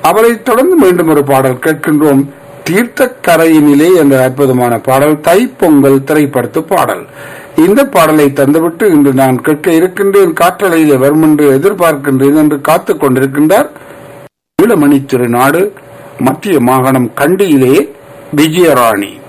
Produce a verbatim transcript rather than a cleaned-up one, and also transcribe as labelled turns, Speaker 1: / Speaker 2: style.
Speaker 1: அவரை தொடர்ந்து மீண்டும் ஒரு பாடல் கேட்கின்றோம். தீர்த்தக்கரையினிலே என்ற அற்புதமான பாடல் தைப்பொங்கல் திரைப்படத்து பாடல். இந்த பாடலை தந்துவிட்டு இன்று நான் கேட்க இருக்கின்றேன். காற்றலையிலே வரும் என்று எதிர்பார்க்கின்றேன் என்று காத்துக் கொண்டிருக்கின்றார். ஈழமணி திருநாடு மத்திய மாகாணம் கண்டியிலே விஜயராணி.